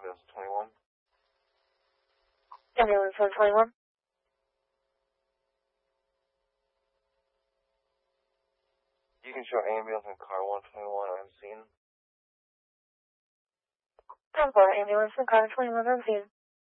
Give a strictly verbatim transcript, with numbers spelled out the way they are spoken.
ambulance twenty-one. Ambulance one twenty-one. You can show ambulance and car one twenty-one on scene. ten four, ambulance and car twenty-one on scene.